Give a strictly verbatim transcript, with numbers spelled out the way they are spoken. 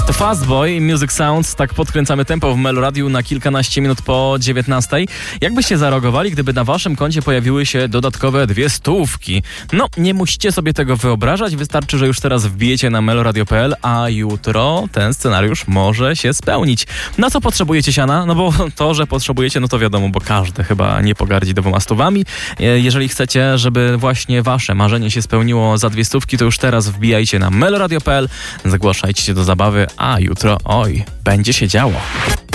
To Fastboy, Music Sounds, tak podkręcamy tempo w Meloradiu na kilkanaście minut po dziewiętnastej. Jakbyście zareagowali, gdyby na waszym koncie pojawiły się dodatkowe dwie stówki? No, nie musicie sobie tego wyobrażać, wystarczy, że już teraz wbijecie na meloradio kropka p l, a jutro ten scenariusz może się spełnić. Na co potrzebujecie siana? No bo to, że potrzebujecie, no to wiadomo, bo każdy chyba nie pogardzi dwoma stówami. Jeżeli chcecie, żeby właśnie wasze marzenie się spełniło za dwie stówki, to już teraz wbijajcie na meloradio kropka p l, zgłaszajcie się do zabawy, a jutro, oj, będzie się działo.